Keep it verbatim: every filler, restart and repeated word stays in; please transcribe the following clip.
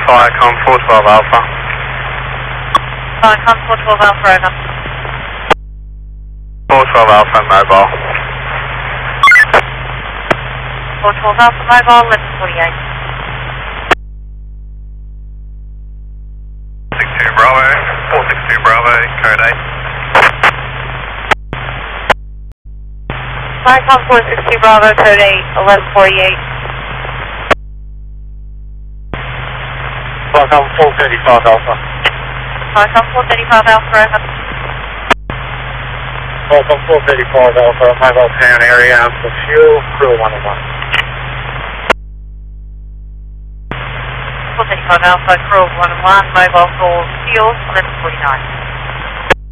Viacom four twelve Alpha. Viacom four twelve Alpha, over. four twelve Alpha mobile. four twelve Alpha mobile, eleven forty-eight. six two Bravo, four six two Bravo, code eight. Viacom four six two Bravo, code eight, eleven forty-eight. Viacom four thirty-five Alpha. Viacom four thirty-five Alpha, over. Viacom four thirty-five Alpha, mobile town area for fuel, crew one oh one. four thirty-five Alpha, crew one oh one, mobile for fuel, eleven forty-nine.